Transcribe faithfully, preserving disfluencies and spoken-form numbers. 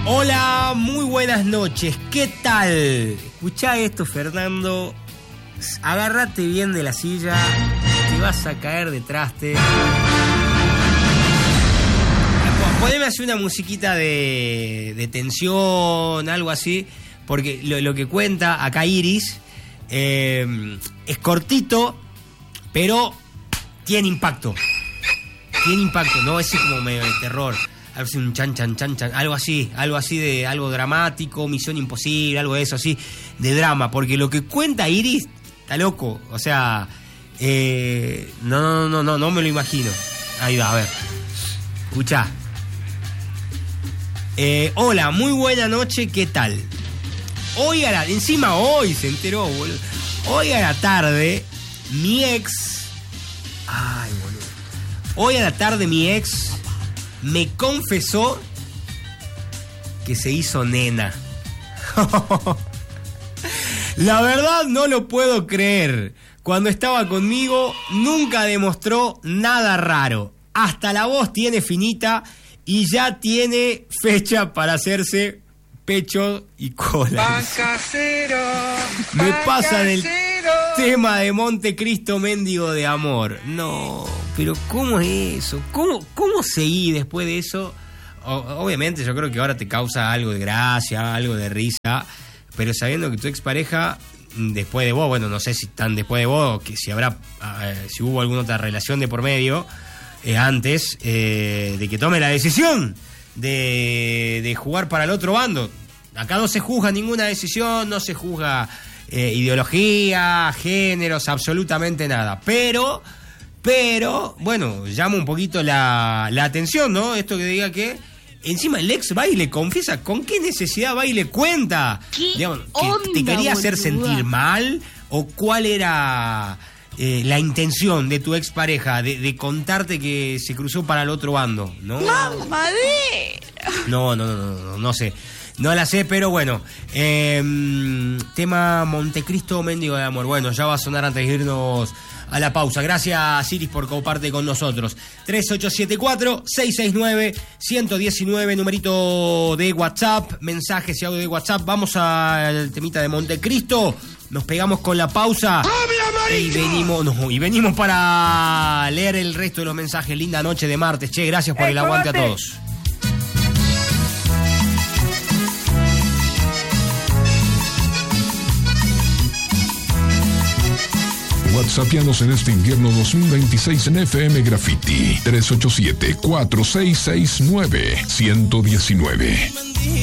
Hola, muy buenas noches. ¿Qué tal? Escuchá esto, Fernando. Agárrate bien de la silla. Te vas a caer de traste. Podeme hacer una musiquita de, de tensión, algo así. Porque lo, lo que cuenta acá Iris eh, es cortito, pero tiene impacto. Tiene impacto, ¿no? Es como medio de terror. Algo así, un chan, chan, chan, chan. Algo así, algo así de algo dramático, Misión Imposible, algo de eso así, de drama. Porque lo que cuenta Iris está loco. O sea, eh, no, no, no, no, no me lo imagino. Ahí va, a ver. Escuchá. Eh, hola, muy buena noche, ¿qué tal? Hoy a la... Encima hoy se enteró, boludo. Hoy a la tarde, mi ex... Ay, boludo. Hoy a la tarde mi ex me confesó que se hizo nena. La verdad no lo puedo creer. Cuando estaba conmigo nunca demostró nada raro. Hasta la voz tiene finita y ya tiene fecha para hacerse pecho y cola. Me pasa del tema de Montecristo mendigo de amor. No, pero ¿cómo es eso? ¿Cómo, cómo seguí después de eso? O, obviamente yo creo que ahora te causa algo de gracia, algo de risa, pero sabiendo que tu expareja, después de vos, bueno, no sé si están después de vos, que si habrá, eh, si hubo alguna otra relación de por medio, eh, antes eh, de que tome la decisión de, de jugar para el otro bando. Acá no se juzga ninguna decisión, no se juzga eh, ideología, géneros, absolutamente nada. Pero, pero, bueno, llama un poquito la, la atención, ¿no? Esto que diga que encima el ex va y le confiesa. ¿Con qué necesidad va y le cuenta? ¿Qué Digamos, onda, que te quería hacer boluda? sentir mal, o cuál era eh, la intención de tu expareja de, de contarte que se cruzó para el otro bando, ¿no? ¡Mamadera! No, no, no, no, no, no sé. No la sé, pero bueno. Eh, tema Montecristo mendigo de amor. Bueno, ya va a sonar antes de irnos a la pausa. Gracias, Iris, por comparte con nosotros. tres ocho siete cuatro, seis seis nueve, uno uno nueve, numerito de WhatsApp, mensajes y audio de WhatsApp. Vamos al temita de Montecristo. Nos pegamos con la pausa y venimos, no, y venimos para leer el resto de los mensajes. Linda noche de martes. Che, gracias por el aguante a todos. WhatsAppianos en este invierno dos mil veintiséis en F M Graffiti tres ocho siete, cuatro seis seis nueve, uno uno nueve.